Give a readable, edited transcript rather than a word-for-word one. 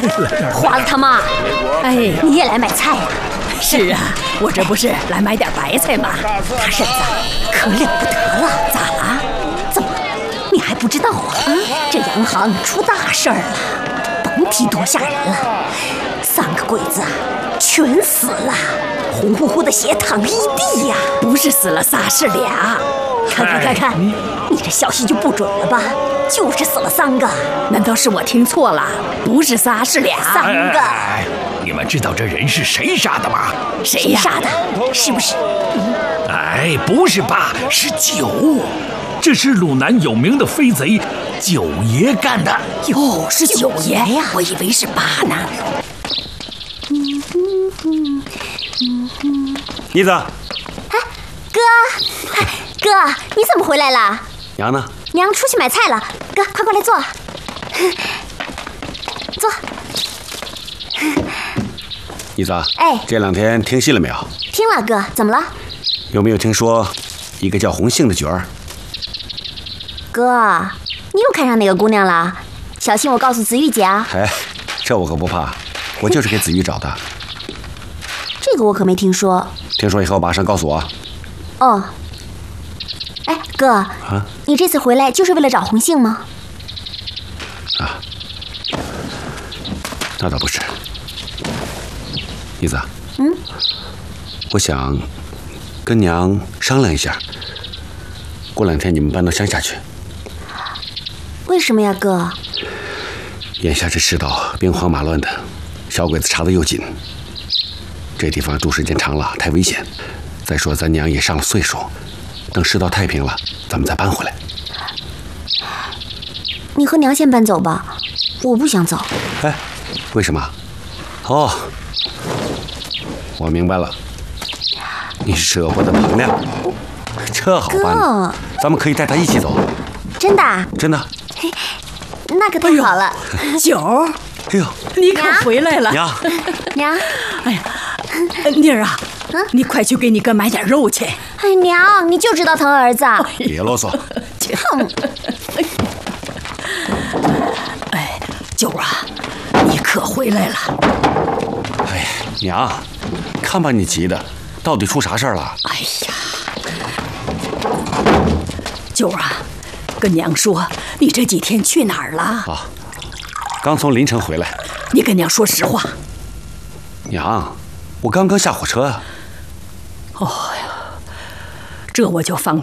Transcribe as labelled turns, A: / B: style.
A: 华子他妈，
B: 哎，
A: 你也来买菜呀？
B: 是啊，我这不是来买点白菜吗？
A: 他婶子可了不得了，
B: 咋了？
A: 怎么，你还不知道啊？这洋行出大事儿了，甭提多吓人了。3个鬼子啊，全死了，红乎乎的血淌一地呀！
B: 不是死了仨是俩。
A: 看，你这消息就不准了吧？就是死了3个。
B: 难道是我听错了？不是仨是俩
A: ？3个。
C: 你们知道这人是谁杀的吗？
A: 谁杀的？是不是？
C: 哎，不是8，是9。这是鲁南有名的飞贼九爷干的。
B: 哟，是九爷呀！我以为是8呢。
D: 妮子，
A: 哥，你怎么回来了？
D: 娘呢？
A: 娘出去买菜了。哥，快过来坐。坐。
D: 妮子，
A: 哎，
D: 这2天听戏了没有？
A: 听了，哥，怎么了？
D: 有没有听说一个叫红杏的角儿？
A: 哥，你又看上哪个姑娘了？小心我告诉子玉姐啊！
D: 哎，这我可不怕，我就是给子玉找的。
A: 这个我可没听说。
D: 听说以后马上告诉我。
A: 哦。哎，哥，你这次回来就是为了找红杏吗？
D: 啊，那倒不是。妮子，我想跟娘商量一下，过2天你们搬到乡下去。
A: 为什么呀，哥？
D: 眼下这世道兵荒马乱的，小鬼子查得又紧，这地方住时间长了太危险。再说咱娘也上了岁数，等世道太平了，咱们再搬回来。
A: 你和娘先搬走吧，我不想走。
D: 哎，为什么？哦，我明白了，你是舍不得彭亮，这好办呢，咱们可以带他一起走。
A: 真的？
D: 真的。
A: 那可太好了。
B: 九儿，
D: 哎呦，
B: 你可回来了。
A: 娘，
B: 哎呀，妮儿啊，你快去给你哥买点肉去。
A: 哎，娘，你就知道疼儿子。
D: 别啰嗦。
A: 哼。
B: 哎，九儿啊，你可回来了。
D: 哎，娘，看把你急的，到底出啥事儿了？
B: 哎呀，九儿啊，跟娘说，你这几天去哪儿了？
D: 啊，刚从临城回来。
B: 你跟娘说实话。
D: 娘，我刚刚下火车啊。
B: 哦呀，这我就放